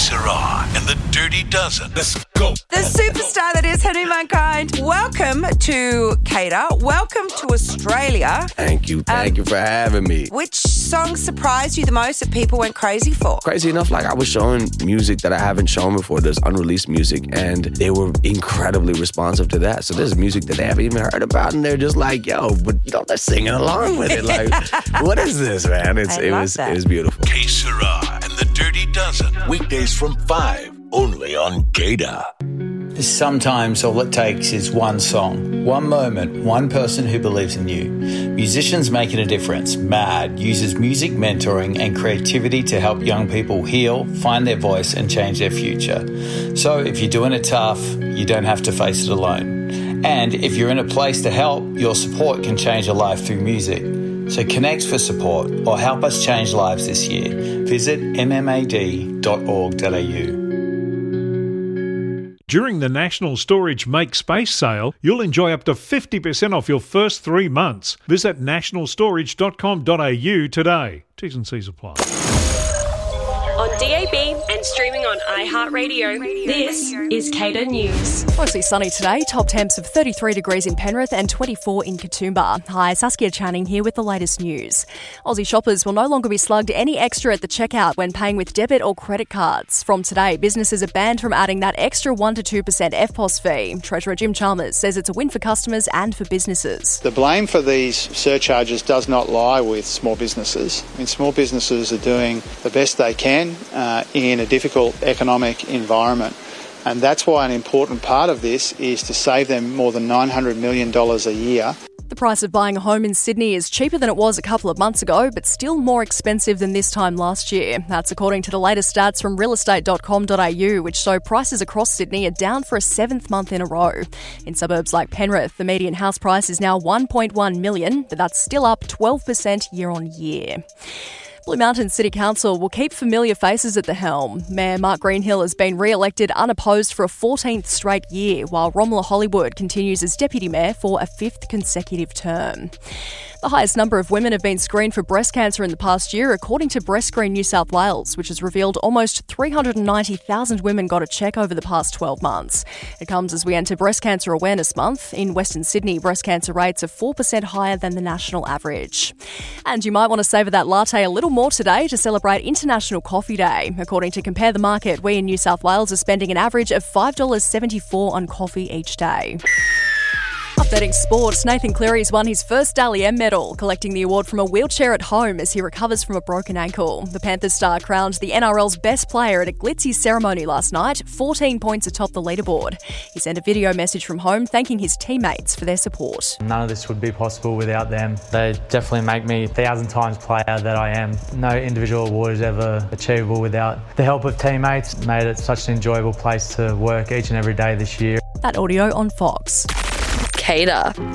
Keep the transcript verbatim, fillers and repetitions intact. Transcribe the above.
Sarah and the Dirty Dozen. Let's go. The superstar that is Hanuman. Welcome to Cater. Welcome to Australia. Thank you. Thank um, you for having me. Which song surprised you the most that people went crazy for? Crazy enough, like I was showing music that I haven't shown before. There's unreleased music, and they were incredibly responsive to that. So there's music that they haven't even heard about, and they're just like, yo, but you know, they're singing along with it. Like, what is this, man? It's, it was that. It was beautiful. K Sarah and the Dirty Dozen. Weekdays from five, only on Gator. Sometimes all it takes is one song, one moment, one person who believes in you. Musicians Making a Difference, MAD, uses music mentoring and creativity to help young people heal, find their voice and change their future. So if you're doing it tough, you don't have to face it alone. And if you're in a place to help, your support can change a life through music. So connect for support or help us change lives this year. Visit m m a d dot org dot a u. During the National Storage Make Space sale, you'll enjoy up to fifty percent off your first three months. Visit national storage dot com dot a u today. T's and C's apply. On D A B and streaming on iHeartRadio, this is Cater News. Mostly sunny today, top temps of thirty-three degrees in Penrith and twenty-four in Katoomba. Hi, Saskia Channing here with the latest news. Aussie shoppers will no longer be slugged any extra at the checkout when paying with debit or credit cards. From today, businesses are banned from adding that extra one to two percent F P O S fee. Treasurer Jim Chalmers says it's a win for customers and for businesses. The blame for these surcharges does not lie with small businesses. I mean, small businesses are doing the best they can Uh, in a difficult economic environment. And that's why an important part of this is to save them more than nine hundred million dollars a year. The price of buying a home in Sydney is cheaper than it was a couple of months ago, but still more expensive than this time last year. That's according to the latest stats from real estate dot com dot a u, which show prices across Sydney are down for a seventh month in a row. In suburbs like Penrith, the median house price is now one point one million dollars, but that's still up twelve percent year on year. Blue Mountain City Council will keep familiar faces at the helm. Mayor Mark Greenhill has been re-elected unopposed for a fourteenth straight year, while Romola Hollywood continues as Deputy Mayor for a fifth consecutive term. The highest number of women have been screened for breast cancer in the past year, according to Breast Screen New South Wales, which has revealed almost three hundred ninety thousand women got a check over the past twelve months. It comes as we enter Breast Cancer Awareness Month. In Western Sydney, breast cancer rates are four percent higher than the national average. And you might want to savour that latte a little more today to celebrate International Coffee Day. According to Compare the Market, we in New South Wales are spending an average of five dollars seventy-four on coffee each day. Updating sports, Nathan Cleary's won his first Dally M medal, collecting the award from a wheelchair at home as he recovers from a broken ankle. The Panthers star crowned the N R L's best player at a glitzy ceremony last night, fourteen points atop the leaderboard. He sent a video message from home thanking his teammates for their support. None of this would be possible without them. They definitely make me a thousand times player that I am. No individual award is ever achievable without the help of teammates. It made it such an enjoyable place to work each and every day this year. That audio on Fox. Cater.